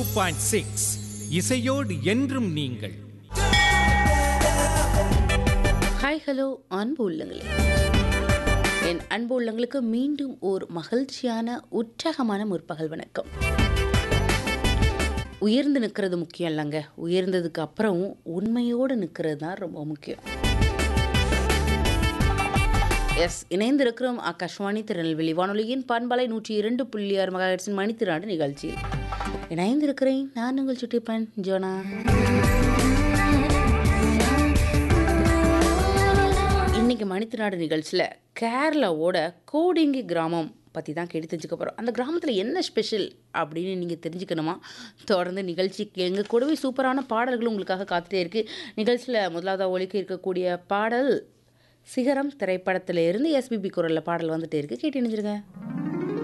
2.6 இசையோடு என்றும் நீங்கள். ஹாய் ஹலோ அன்பு உள்ளங்களே, என் அன்பு உள்ளங்களுக்கு மீண்டும் ஒரு மகிழ்ச்சியான உற்சாகமான முற்பகல் வணக்கம். உயர்ந்து நிற்கிறது முக்கியம் இல்லைங்க, உயர்ந்ததுக்கு அப்புறம் உண்மையோடு நிற்கிறது தான் ரொம்ப முக்கியம். இணைந்திருக்கிறோம் ஆகாஷ்வாணி திருநெல்வேலி வானொலியின் பண்பலை 102.6 மெகாஹெர்ட்ஸின் மணித்திராண்டு நிகழ்ச்சியில். இணைந்திருக்கிறேன் நான் உங்கள் சுட்டிப்பன் ஜோனா. இன்னைக்கு மணித்திராடு நிகழ்ச்சியில் கேரளாவோட கோடிங்கி கிராமம் பற்றி தான் கேட்டு தெரிஞ்சுக்க போகிறோம். அந்த கிராமத்தில் என்ன ஸ்பெஷல் அப்படின்னு நீங்கள் தெரிஞ்சுக்கணுமா? தொடர்ந்து நிகழ்ச்சிக்கு எங்கள் கூடவே சூப்பரான பாடல்கள் உங்களுக்காக காத்துட்டே இருக்குது. நிகழ்ச்சியில் முதலாவதாக ஒலிக்க இருக்கக்கூடிய பாடல் சிகரம் திரைப்படத்தில் இருந்து எஸ்பிபி குரலில் பாடல் வந்துட்டே இருக்குது. கேட்டு இணைஞ்சிருங்க.